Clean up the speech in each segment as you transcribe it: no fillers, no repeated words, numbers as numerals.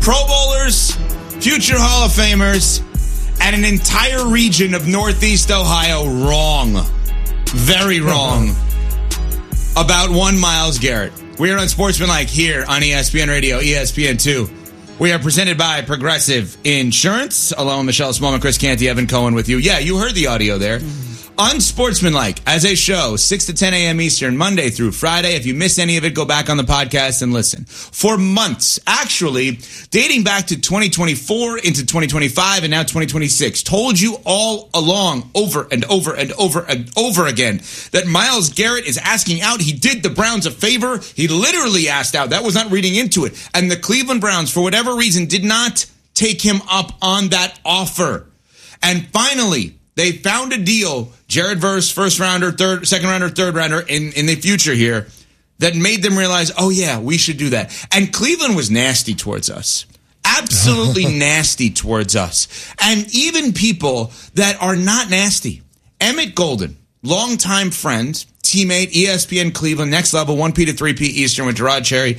Pro Bowlers, future Hall of Famers, and an entire region of Northeast Ohio wrong. Very wrong. About one Myles Garrett. We are on Sportsmanlike here on ESPN Radio, ESPN2. We are presented by Progressive Insurance. Along Michelle Smallman, Chris Canty, Evan Cohen with you. Yeah, you heard the audio there. Unsportsmanlike as a show, 6 to 10 a.m. Eastern, Monday through Friday. If you missed any of it, go back on the podcast and listen. For months, actually, dating back to 2024 into 2025 and now 2026, told you all along, over and over and over and over again, that Myles Garrett is asking out. He did the Browns a favor. He literally asked out. That was not reading into it. And the Cleveland Browns, for whatever reason, did not take him up on that offer. And finally, they found a deal, Jared Verse, first rounder, second rounder, third rounder in the future here, that made them realize, oh yeah, we should do that. And Cleveland was nasty towards us. Absolutely nasty towards us. And even people that are not nasty. Emmett Golden, longtime friend, teammate, ESPN Cleveland, next level, 1P to 3P Eastern with Gerard Cherry.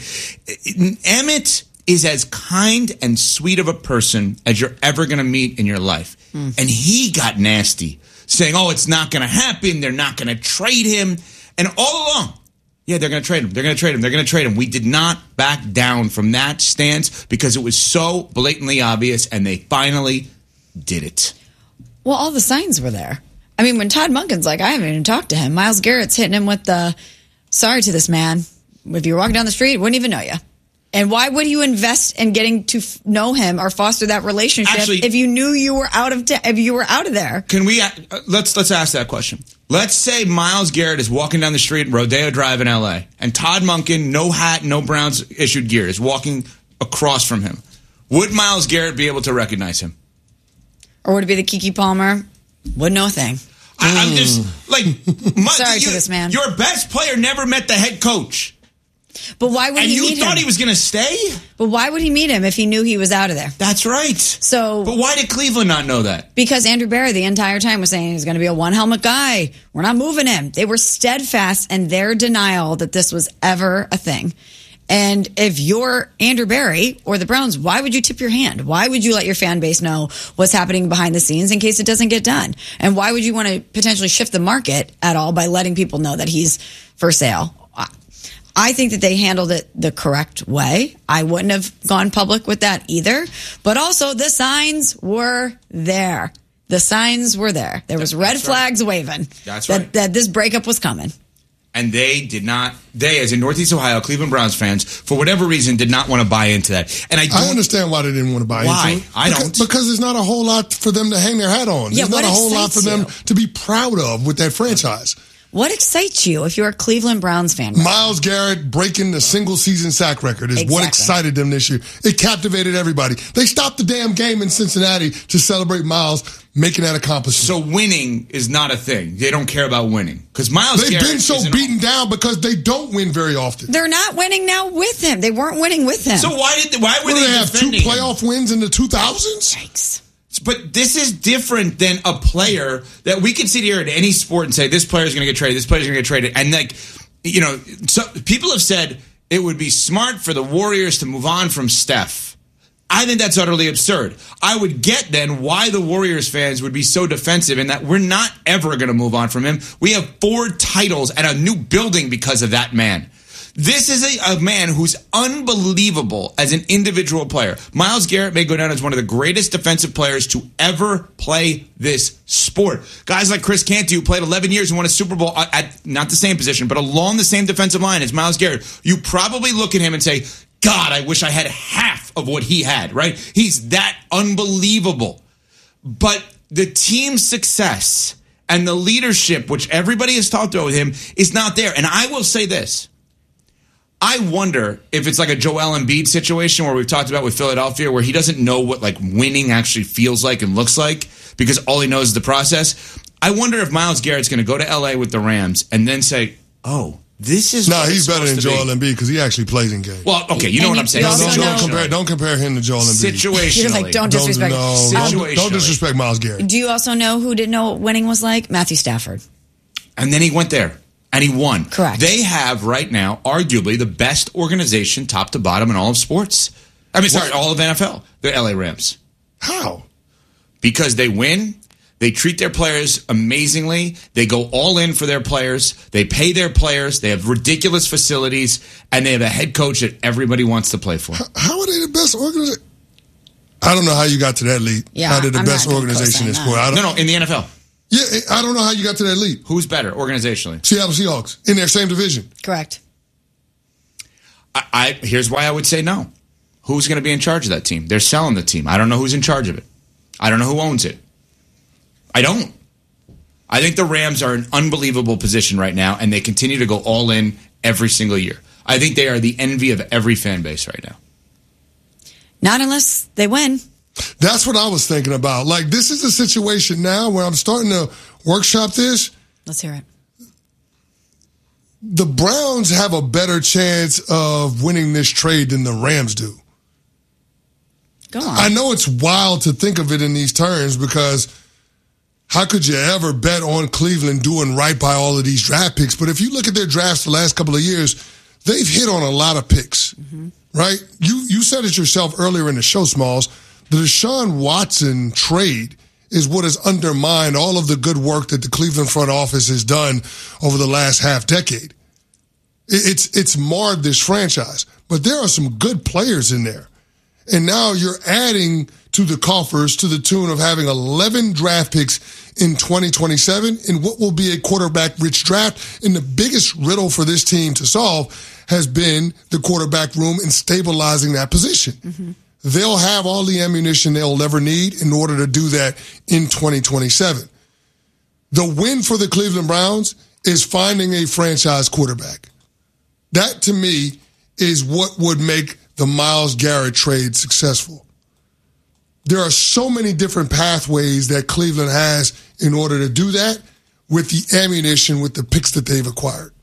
Emmett is as kind and sweet of a person as you're ever going to meet in your life. And he got nasty, saying, oh, it's not going to happen. They're not going to trade him. And all along, yeah, they're going to trade him. They're going to trade him. They're going to trade him. We did not back down from that stance because it was so blatantly obvious, and they finally did it. Well, all the signs were there. I mean, when Todd Monken's like, I haven't even talked to him. Myles Garrett's hitting him with the, sorry to this man. If you were walking down the street, wouldn't even know you. And why would you invest in getting to know him or foster that relationship if you knew you were out of there? Can we let's ask that question. Let's say Myles Garrett is walking down the street, Rodeo Drive in L.A., and Todd Monken, no hat, no Browns issued gear, is walking across from him. Would Myles Garrett be able to recognize him? Or would it be the Keke Palmer? Wouldn't know a thing. I'm just like, sorry to this man. Your best player never met the head coach. But why would he meet him? And you thought he was going to stay? But why would he meet him if he knew he was out of there? That's right. But why did Cleveland not know that? Because Andrew Berry the entire time was saying he's going to be a one-helmet guy. We're not moving him. They were steadfast in their denial that this was ever a thing. And if you're Andrew Berry or the Browns, why would you tip your hand? Why would you let your fan base know what's happening behind the scenes in case it doesn't get done? And why would you want to potentially shift the market at all by letting people know that he's for sale? I think that they handled it the correct way. I wouldn't have gone public with that either. But also, the signs were there. The signs were there. There was red flags waving. That's right. That this breakup was coming. And they did not, as in Northeast Ohio, Cleveland Browns fans, for whatever reason, did not want to buy into that. And I understand why they didn't want to buy into it. I don't. Because there's not a whole lot for them to hang their hat on. There's not a whole lot for them to be proud of with that franchise. What excites you if you're a Cleveland Browns fan? Right? Myles Garrett breaking the single-season sack record is what excited them this year. It captivated everybody. They stopped the damn game in Cincinnati to celebrate Myles making that accomplishment. So winning is not a thing. They don't care about winning. Because Myles Garrett... They've been so beaten down because they don't win very often. They're not winning now with him. They weren't winning with him. So why were they have two playoff wins in the 2000s? Yikes. But this is different than a player that we can sit here in any sport and say, this player is going to get traded, this player is going to get traded. And, so people have said it would be smart for the Warriors to move on from Steph. I think that's utterly absurd. I would get then why the Warriors fans would be so defensive in that we're not ever going to move on from him. We have 4 titles and a new building because of that man. This is a man who's unbelievable as an individual player. Myles Garrett may go down as one of the greatest defensive players to ever play this sport. Guys like Chris Canty, who played 11 years and won a Super Bowl at not the same position, but along the same defensive line as Myles Garrett, you probably look at him and say, God, I wish I had half of what he had, right? He's that unbelievable. But the team's success and the leadership, which everybody has talked about with him, is not there. And I will say this. I wonder if it's like a Joel Embiid situation where we've talked about with Philadelphia where he doesn't know what like winning actually feels like and looks like because all he knows is the process. I wonder if Myles Garrett's going to go to L.A. with the Rams and then say, oh, this is he's better than Joel Embiid because he actually plays in games. Well, okay, you know what I'm saying. Don't compare him to Joel Embiid. Situationally. You're like, don't disrespect don't disrespect Myles Garrett. Do you also know who didn't know what winning was like? Matthew Stafford. And then he went there. And he won. Correct. They have right now, arguably, the best organization, top to bottom, in all of sports. I mean, sorry, all of NFL, the LA Rams. How? Because they win. They treat their players amazingly. They go all in for their players. They pay their players. They have ridiculous facilities. And they have a head coach that everybody wants to play for. How are they the best organization? I don't know how you got to that lead. Yeah, how they're the I'm best not gonna organization in co-sign sport. No, in the NFL. Yeah, I don't know how you got to that lead. Who's better organizationally? Seattle Seahawks in their same division. Correct. Here's why I would say no. Who's going to be in charge of that team? They're selling the team. I don't know who's in charge of it. I don't know who owns it. I don't. I think the Rams are in an unbelievable position right now, and they continue to go all in every single year. I think they are the envy of every fan base right now. Not unless they win. That's what I was thinking about. Like, this is a situation now where I'm starting to workshop this. Let's hear it. The Browns have a better chance of winning this trade than the Rams do. Go on. I know it's wild to think of it in these terms because how could you ever bet on Cleveland doing right by all of these draft picks? But if you look at their drafts the last couple of years, they've hit on a lot of picks, right? You said it yourself earlier in the show, Smalls. The Deshaun Watson trade is what has undermined all of the good work that the Cleveland front office has done over the last half decade. It's marred this franchise, but there are some good players in there. And now you're adding to the coffers to the tune of having 11 draft picks in 2027 in what will be a quarterback-rich draft. And the biggest riddle for this team to solve has been the quarterback room and stabilizing that position. They'll have all the ammunition they'll ever need in order to do that in 2027. The win for the Cleveland Browns is finding a franchise quarterback. That, to me, is what would make the Myles Garrett trade successful. There are so many different pathways that Cleveland has in order to do that with the ammunition, with the picks that they've acquired.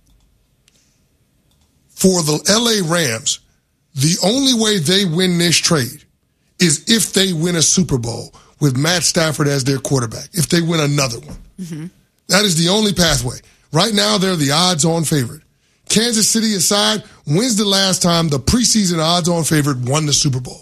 For the LA Rams, the only way they win this trade is if they win a Super Bowl with Matt Stafford as their quarterback, if they win another one. That is the only pathway. Right now, they're the odds-on favorite. Kansas City aside, when's the last time the preseason odds-on favorite won the Super Bowl?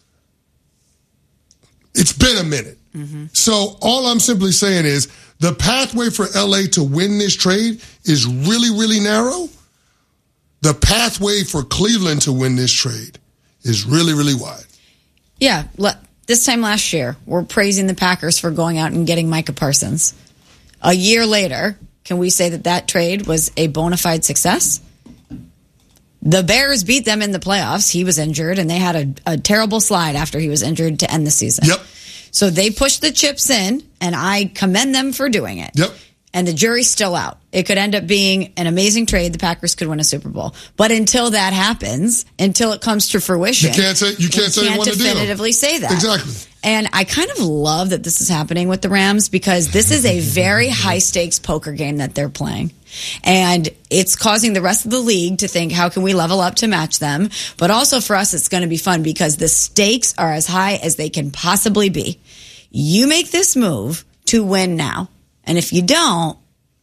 It's been a minute. So all I'm simply saying is the pathway for LA to win this trade is really, really narrow. The pathway for Cleveland to win this trade is really, really wide. Yeah. This time last year, we're praising the Packers for going out and getting Micah Parsons. A year later, can we say that trade was a bona fide success? The Bears beat them in the playoffs. He was injured, and they had a terrible slide after he was injured to end the season. Yep. So they pushed the chips in, and I commend them for doing it. Yep. And the jury's still out. It could end up being an amazing trade. The Packers could win a Super Bowl. But until that happens, until it comes to fruition, you can't definitively say that. Exactly. And I kind of love that this is happening with the Rams because this is a very high-stakes poker game that they're playing. And it's causing the rest of the league to think, how can we level up to match them? But also for us, it's going to be fun because the stakes are as high as they can possibly be. You make this move to win now. And if you don't,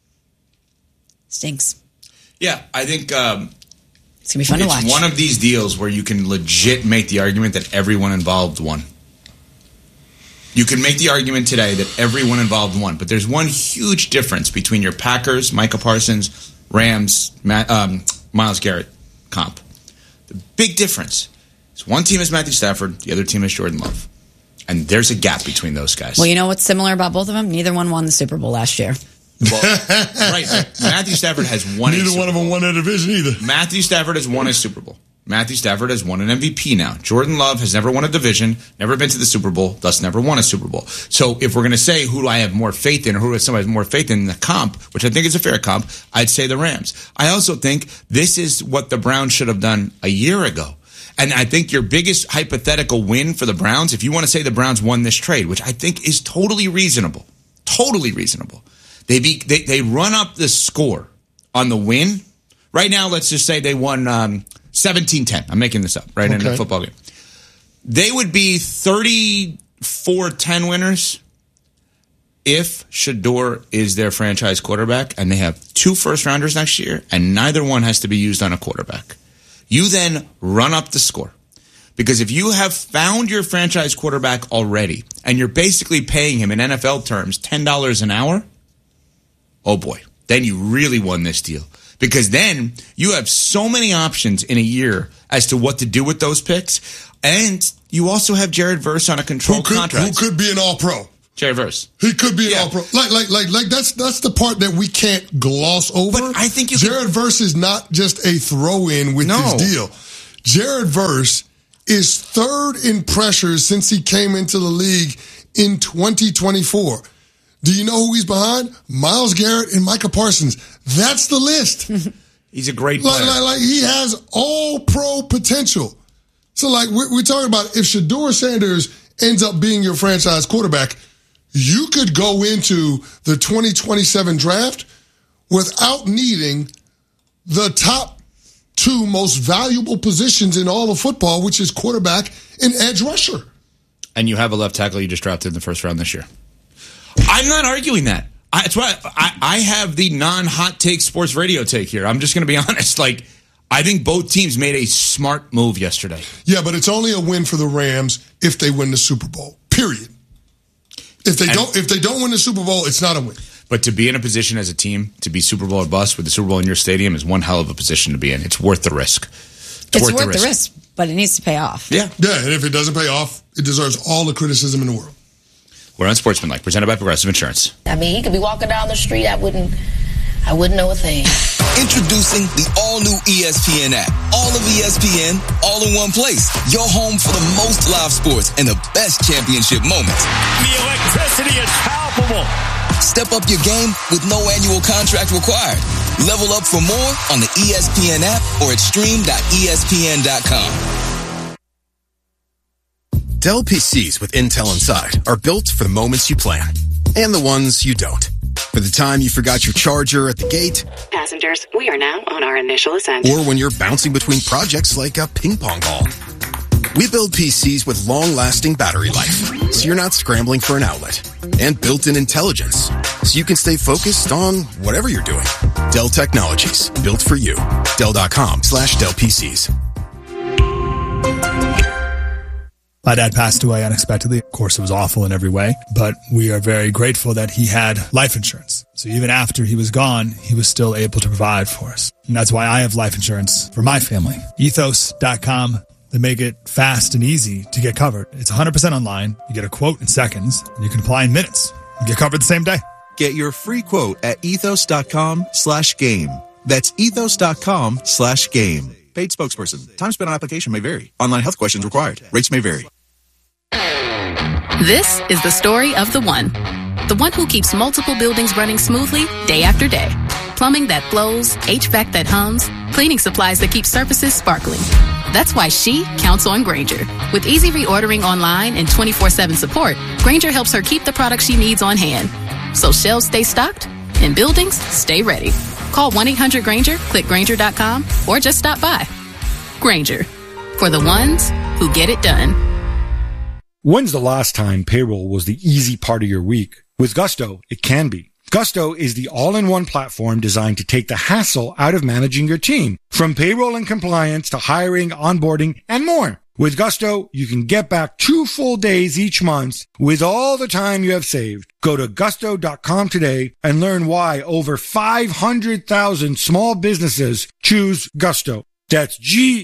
stinks. Yeah, I think it's going to be fun to watch. It's one of these deals where you can legit make the argument that everyone involved won. You can make the argument today that everyone involved won, but there's one huge difference between your Packers, Micah Parsons, Rams, Myles Garrett comp. The big difference is one team is Matthew Stafford, the other team is Jordan Love. And there's a gap between those guys. Well, you know what's similar about both of them? Neither one won the Super Bowl last year. Well, right. Matthew Stafford has won Neither one of them won their division either. Matthew Stafford has won a Super Bowl. Matthew Stafford has won an MVP now. Jordan Love has never won a division, never been to the Super Bowl, thus never won a Super Bowl. So if we're going to say who do I have more faith in or who does somebody have more faith in the comp, which I think is a fair comp, I'd say the Rams. I also think this is what the Browns should have done a year ago. And I think your biggest hypothetical win for the Browns, if you want to say the Browns won this trade, which I think is totally reasonable, they run up the score on the win. Right now, let's just say they won 17-10. I'm making this up, right, in a football game. They would be 34-10 winners if Shador is their franchise quarterback, and they have 2 first-rounders next year, and neither one has to be used on a quarterback. You then run up the score. Because if you have found your franchise quarterback already and you're basically paying him in NFL terms $10 an hour, oh boy, then you really won this deal. Because then you have so many options in a year as to what to do with those picks. And you also have Jared Verse on a controlled contract. Who could be an all-pro. Jared Verse. He could be an all-pro. Like that's the part that we can't gloss over. But I think Jared Verse is not just a throw-in with this deal. Jared Verse is third in pressures since he came into the league in 2024. Do you know who he's behind? Myles Garrett and Micah Parsons. That's the list. He's a great player. Like he has all-pro potential. So, like, we're talking about if Shedeur Sanders ends up being your franchise quarterback, you could go into the 2027 draft without needing the top two most valuable positions in all of football, which is quarterback and edge rusher. And you have a left tackle you just drafted in the first round this year. I'm not arguing that. That's why I have the non-hot take sports radio take here. I'm just going to be honest. Like, I think both teams made a smart move yesterday. Yeah, but it's only a win for the Rams if they win the Super Bowl. Period. If they don't win the Super Bowl, it's not a win. But to be in a position as a team to be Super Bowl or bust with the Super Bowl in your stadium is one hell of a position to be in. It's worth the risk. It's worth the risk, but it needs to pay off. Yeah, and if it doesn't pay off, it deserves all the criticism in the world. We're on Sportsmanlike, presented by Progressive Insurance. I mean, he could be walking down the street, I wouldn't know a thing. Introducing the all-new ESPN app. All of ESPN, all in one place. Your home for the most live sports and the best championship moments. The electricity is palpable. Step up your game with no annual contract required. Level up for more on the ESPN app or at stream.espn.com. Dell PCs with Intel inside are built for the moments you plan and the ones you don't. For the time you forgot your charger at the gate. Passengers, we are now on our initial ascent. Or when you're bouncing between projects like a ping pong ball. We build PCs with long-lasting battery life, so you're not scrambling for an outlet. And built-in intelligence, so you can stay focused on whatever you're doing. Dell Technologies, built for you. Dell.com/Dell PCs. My dad passed away unexpectedly. Of course, it was awful in every way, but we are very grateful that he had life insurance. So even after he was gone, he was still able to provide for us. And that's why I have life insurance for my family. Ethos.com. They make it fast and easy to get covered. It's 100% online. You get a quote in seconds, and you can apply in minutes. You get covered the same day. Get your free quote at ethos.com/game. That's ethos.com/game. Paid spokesperson. Time spent on application may vary. Online health questions required. Rates may vary. This is the story of the one who keeps multiple buildings running smoothly day after day. Plumbing that flows, HVAC that hums, cleaning supplies that keep surfaces sparkling. That's why she counts on Grainger. With easy reordering online and 24/7 support, Grainger helps her keep the products she needs on hand. So shelves stay stocked and buildings stay ready. Call 1-800-GRAINGER, click Grainger.com, or just stop by. Grainger, for the ones who get it done. When's the last time payroll was the easy part of your week? With Gusto, it can be. Gusto is the all-in-one platform designed to take the hassle out of managing your team, from payroll and compliance to hiring, onboarding, and more. With Gusto, you can get back 2 full days each month with all the time you have saved. Go to gusto.com today and learn why over 500,000 small businesses choose Gusto. That's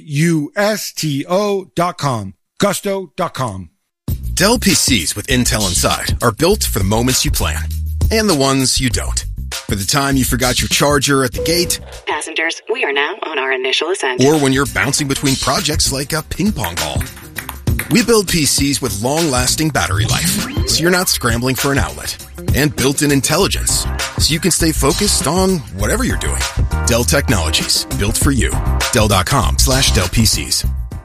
Gusto.com. Gusto.com. Dell PCs with Intel inside are built for the moments you plan and the ones you don't. For the time you forgot your charger at the gate. Passengers, we are now on our initial ascent. Or when you're bouncing between projects like a ping pong ball. We build PCs with long-lasting battery life, so you're not scrambling for an outlet. And built-in intelligence, so you can stay focused on whatever you're doing. Dell Technologies, built for you. Dell.com/Dell PCs.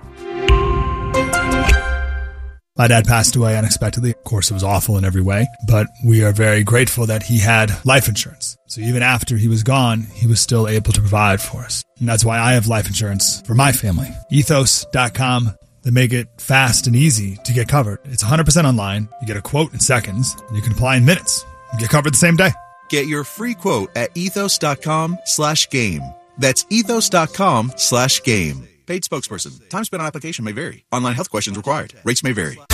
My dad passed away unexpectedly. Of course, it was awful in every way, but we are very grateful that he had life insurance. So even after he was gone, he was still able to provide for us. And that's why I have life insurance for my family. Ethos.com. They make it fast and easy to get covered. It's 100% online. You get a quote in seconds, and you can apply in minutes. You get covered the same day. Get your free quote at ethos.com/game. That's ethos.com/game. Paid spokesperson. Time spent on application may vary. Online health questions required. Rates may vary.